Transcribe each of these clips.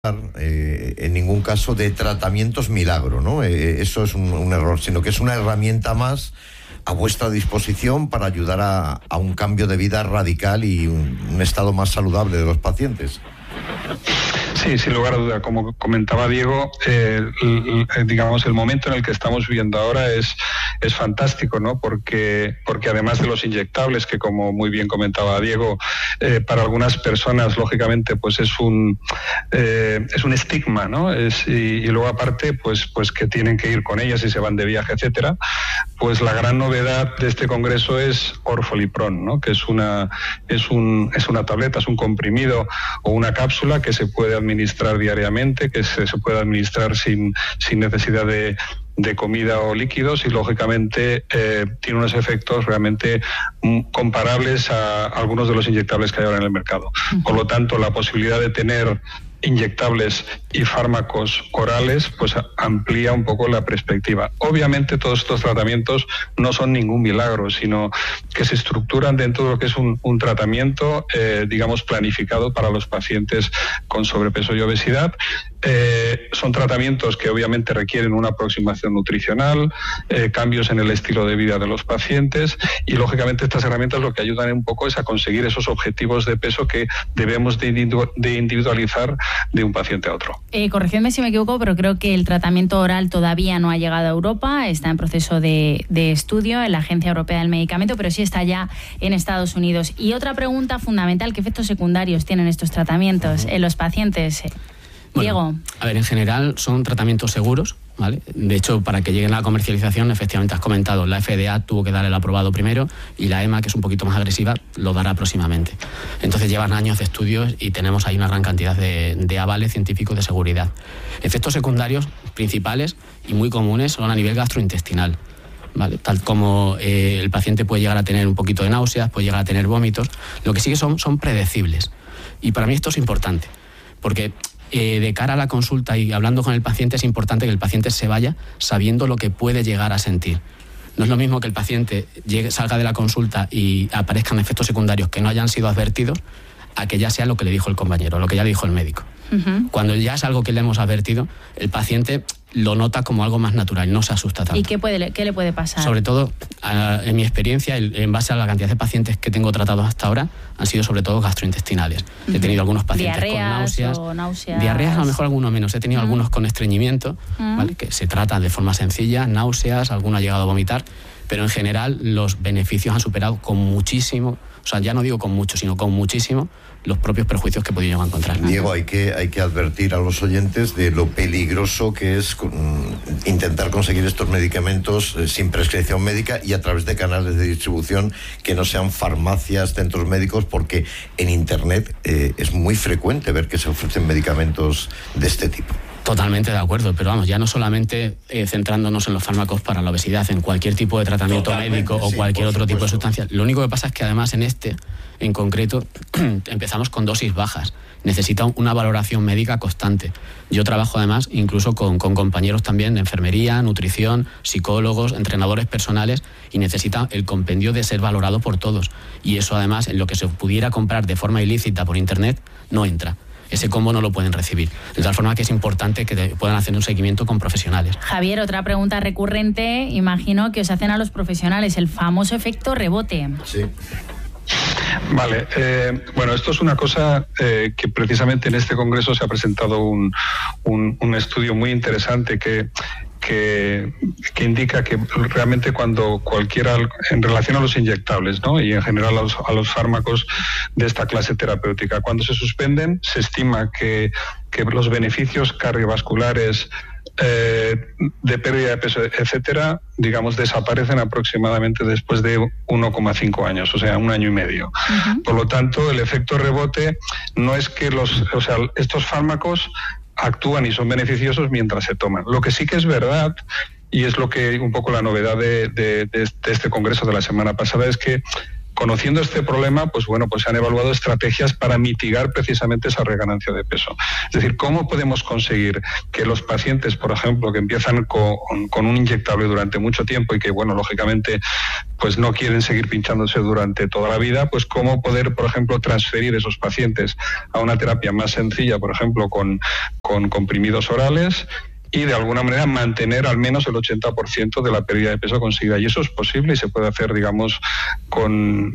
en ningún caso de tratamientos milagro, ¿no? Eso es un error, sino que es una herramienta más a vuestra disposición para ayudar a un cambio de vida radical y un estado más saludable de los pacientes. Sí, sin lugar a duda. Como comentaba Diego, digamos, el momento en el que estamos viviendo ahora es fantástico, ¿no? Porque además de los inyectables, que como muy bien comentaba Diego, para algunas personas, lógicamente, pues es un estigma, ¿no? Y luego aparte, pues que tienen que ir con ellas y se van de viaje, etcétera. Pues la gran novedad de este congreso es Orfolipron, ¿no? Que es una tableta, es un comprimido o una cápsula que se puede administrar diariamente, que se puede administrar sin necesidad de comida o líquidos, y lógicamente tiene unos efectos realmente comparables a algunos de los inyectables que hay ahora en el mercado. Por lo tanto, la posibilidad de tener inyectables y fármacos orales pues amplía un poco la perspectiva. Obviamente todos estos tratamientos no son ningún milagro, sino que se estructuran dentro de lo que es un tratamiento digamos planificado para los pacientes con sobrepeso y obesidad. Son tratamientos que obviamente requieren una aproximación nutricional, cambios en el estilo de vida de los pacientes, y lógicamente estas herramientas lo que ayudan un poco es a conseguir esos objetivos de peso que debemos de individualizar de un paciente a otro. Corrígeme si me equivoco, pero creo que el tratamiento oral todavía no ha llegado a Europa, está en proceso de estudio en la Agencia Europea del Medicamento, pero sí está ya en Estados Unidos. Y otra pregunta fundamental, ¿qué efectos secundarios tienen estos tratamientos en los pacientes? Bueno, Diego. A ver, en general son tratamientos seguros, ¿vale? De hecho, para que lleguen a la comercialización, efectivamente has comentado, la FDA tuvo que dar el aprobado primero y la EMA, que es un poquito más agresiva, lo dará próximamente. Entonces llevan años de estudios y tenemos ahí una gran cantidad de avales científicos de seguridad. Efectos secundarios principales y muy comunes son a nivel gastrointestinal, ¿vale? Tal como el paciente puede llegar a tener un poquito de náuseas, puede llegar a tener vómitos. Lo que sí que son predecibles. Y para mí esto es importante, porque de cara a la consulta y hablando con el paciente es importante que el paciente se vaya sabiendo lo que puede llegar a sentir. No es lo mismo que el paciente salga de la consulta y aparezcan efectos secundarios que no hayan sido advertidos, a que ya sea lo que le dijo el compañero, lo que ya le dijo el médico. Uh-huh. Cuando ya es algo que le hemos advertido, el paciente lo nota como algo más natural, no se asusta tanto. ¿Y qué le puede pasar? Sobre todo, en mi experiencia, en base a la cantidad de pacientes que tengo tratados hasta ahora, han sido sobre todo gastrointestinales. Uh-huh. He tenido algunos pacientes con náuseas. Diarreas a lo mejor algunos menos. He tenido algunos con estreñimiento, ¿vale? Que se trata de forma sencilla, náuseas, alguno ha llegado a vomitar, pero en general los beneficios han superado con muchísimo, o sea, ya no digo con mucho, sino con muchísimo, los propios perjuicios que he podido encontrar. Diego, hay que advertir a los oyentes de lo peligroso que es intentar conseguir estos medicamentos sin prescripción médica y a través de canales de distribución que no sean farmacias, centros médicos, porque en Internet es muy frecuente ver que se ofrecen medicamentos de este tipo. Totalmente de acuerdo, pero vamos, ya no solamente centrándonos en los fármacos para la obesidad, en cualquier tipo de tratamiento médico o cualquier otro tipo de sustancia. Lo único que pasa es que además en concreto, empezamos con dosis bajas. Necesita una valoración médica constante. Yo trabajo además incluso con compañeros también de enfermería, nutrición, psicólogos, entrenadores personales, y necesita el compendio de ser valorado por todos. Y eso además, en lo que se pudiera comprar de forma ilícita por Internet, no entra. Ese combo no lo pueden recibir. De tal forma que es importante que puedan hacer un seguimiento con profesionales. Javier, otra pregunta recurrente, imagino que os hacen a los profesionales, el famoso efecto rebote. Sí. Vale, bueno, esto es una cosa que precisamente en este congreso se ha presentado un estudio muy interesante que indica que realmente cuando cualquiera, en relación a los inyectables, ¿no? Y en general a los fármacos de esta clase terapéutica, cuando se suspenden, se estima que los beneficios cardiovasculares, de pérdida de peso, etcétera, digamos, desaparecen aproximadamente después de 1,5 años, o sea, 1 año y medio. Uh-huh. Por lo tanto, el efecto rebote no es que estos fármacos actúan y son beneficiosos mientras se toman. Lo que sí que es verdad, y es lo que un poco la novedad de este congreso de la semana pasada, es que conociendo este problema, pues bueno, pues se han evaluado estrategias para mitigar precisamente esa reganancia de peso. Es decir, ¿cómo podemos conseguir que los pacientes, por ejemplo, que empiezan con un inyectable durante mucho tiempo y que, bueno, lógicamente, pues no quieren seguir pinchándose durante toda la vida, pues cómo poder, por ejemplo, transferir esos pacientes a una terapia más sencilla, por ejemplo, con comprimidos orales, y de alguna manera mantener al menos el 80% de la pérdida de peso conseguida. Y eso es posible y se puede hacer, digamos, con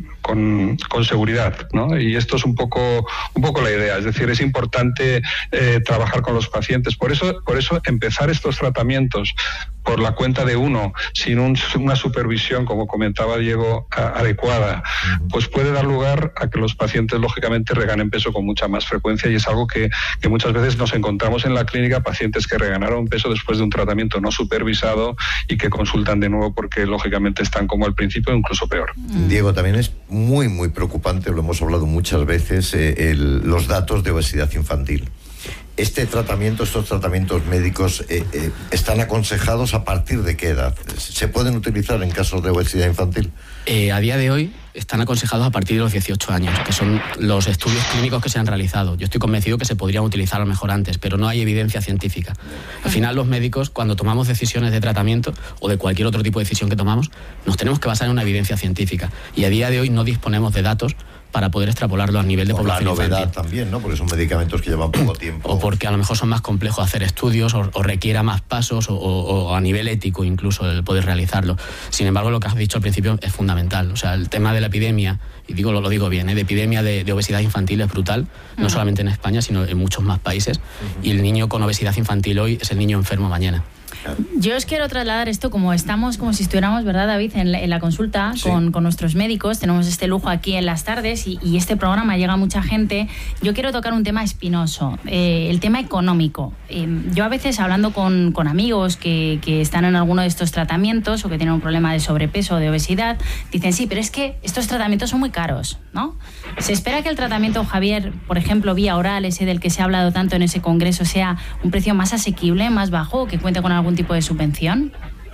seguridad, ¿no? Y esto es un poco la idea. Es decir, es importante trabajar con los pacientes. Por eso empezar estos tratamientos por la cuenta de uno, sin una supervisión, como comentaba Diego, adecuada, pues puede dar lugar a que los pacientes, lógicamente, reganen peso con mucha más frecuencia, y es algo que muchas veces nos encontramos en la clínica, pacientes que reganaron peso después de un tratamiento no supervisado y que consultan de nuevo porque, lógicamente, están como al principio, incluso peor. Diego, también es muy, muy preocupante, lo hemos hablado muchas veces, los datos de obesidad infantil. Estos tratamientos médicos, ¿están aconsejados a partir de qué edad? ¿Se pueden utilizar en casos de obesidad infantil? A día de hoy están aconsejados a partir de los 18 años, que son los estudios clínicos que se han realizado. Yo estoy convencido que se podrían utilizar a lo mejor antes, pero no hay evidencia científica. Al final, los médicos, cuando tomamos decisiones de tratamiento o de cualquier otro tipo de decisión que tomamos, nos tenemos que basar en una evidencia científica. Y a día de hoy no disponemos de datos para poder extrapolarlo a nivel de población infantil. La novedad también, ¿no? Porque son medicamentos que llevan poco tiempo. O porque a lo mejor son más complejos hacer estudios o requiera más pasos o a nivel ético incluso el poder realizarlo. Sin embargo, lo que has dicho al principio es fundamental. O sea, el tema de la epidemia, y lo digo bien, de epidemia de obesidad infantil es brutal, no solamente en España, sino en muchos más países. Y el niño con obesidad infantil hoy es el niño enfermo mañana. Yo os quiero trasladar esto como si estuviéramos, ¿verdad, David?, en la consulta, sí, con nuestros médicos. Tenemos este lujo aquí en las tardes y este programa llega a mucha gente. Yo quiero tocar un tema espinoso, el tema económico. Yo a veces, hablando con amigos que están en alguno de estos tratamientos o que tienen un problema de sobrepeso o de obesidad, dicen, sí, pero es que estos tratamientos son muy caros, ¿no? ¿Se espera que el tratamiento, Javier, por ejemplo, vía oral, ese del que se ha hablado tanto en ese congreso, sea un precio más asequible, más bajo, o que cuente con algún tipo de subvención?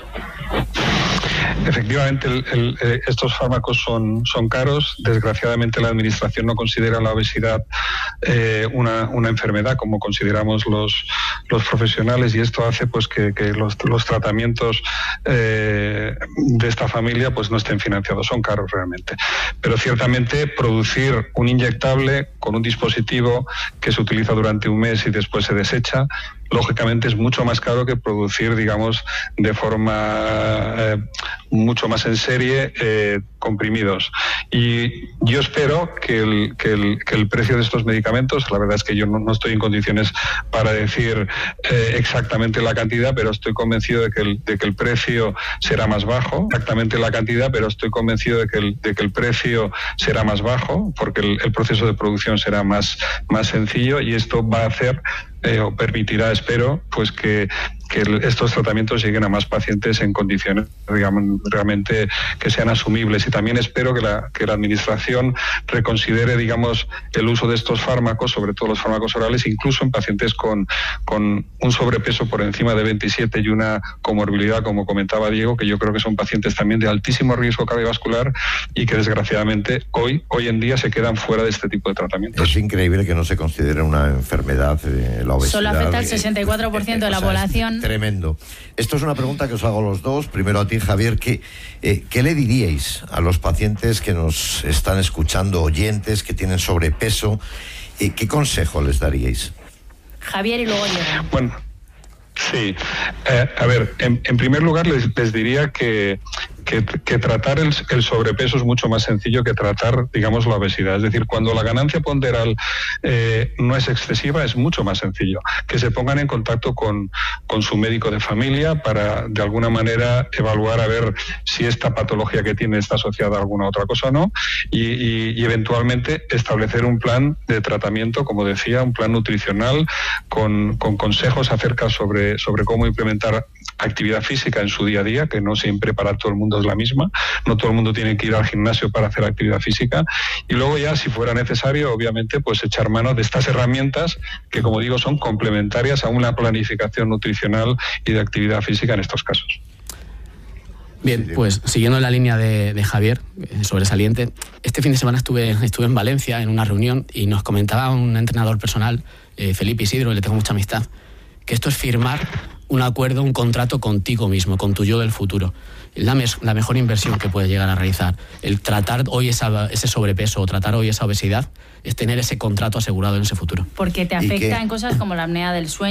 Efectivamente, estos fármacos son caros. Desgraciadamente, la Administración no considera la obesidad una enfermedad como consideramos los profesionales, y esto hace pues que los tratamientos de esta familia pues no estén financiados. Son caros realmente. Pero ciertamente producir un inyectable con un dispositivo que se utiliza durante un mes y después se desecha, lógicamente es mucho más caro que producir, digamos, de forma mucho más en serie comprimidos. Y yo espero que el precio de estos medicamentos, la verdad es que yo no estoy en condiciones para decir exactamente la cantidad, pero estoy convencido de que el precio será más bajo, exactamente la cantidad, pero estoy convencido de que el precio será más bajo, porque el proceso de producción será más sencillo, y esto va a hacer o permitirá, espero, pues que estos tratamientos lleguen a más pacientes en condiciones, digamos, realmente que sean asumibles. Y también espero que la Administración reconsidere, digamos, el uso de estos fármacos, sobre todo los fármacos orales, incluso en pacientes con un sobrepeso por encima de 27 y una comorbilidad, como comentaba Diego, que yo creo que son pacientes también de altísimo riesgo cardiovascular y que desgraciadamente hoy en día se quedan fuera de este tipo de tratamientos. Es increíble que no se considere una enfermedad la obesidad. Solo afecta al 64% de la población. Tremendo. Esto es una pregunta que os hago a los dos. Primero a ti, Javier, ¿qué le diríais a los pacientes que nos están escuchando, oyentes que tienen sobrepeso? ¿Qué consejo les daríais? Javier, y luego Diego. Bueno, sí. A ver, en primer lugar les diría que tratar el sobrepeso es mucho más sencillo que tratar, digamos, la obesidad. Es decir, cuando la ganancia ponderal no es excesiva, es mucho más sencillo. Que se pongan en contacto con su médico de familia para, de alguna manera, evaluar a ver si esta patología que tiene está asociada a alguna otra cosa o no, y eventualmente establecer un plan de tratamiento, como decía, un plan nutricional con consejos acerca sobre cómo implementar actividad física en su día a día, que no siempre para todo el mundo es la misma, no todo el mundo tiene que ir al gimnasio para hacer actividad física, y luego ya, si fuera necesario, obviamente, pues echar mano de estas herramientas que, como digo, son complementarias a una planificación nutricional y de actividad física en estos casos. Bien, pues siguiendo la línea de Javier, sobresaliente, este fin de semana estuve en Valencia en una reunión y nos comentaba un entrenador personal, Felipe Isidro, le tengo mucha amistad, que esto es firmar un acuerdo, un contrato contigo mismo, con tu yo del futuro. La mejor inversión que puedes llegar a realizar. El tratar hoy ese sobrepeso o tratar hoy esa obesidad es tener ese contrato asegurado en ese futuro. Porque te afecta en cosas como la apnea del sueño.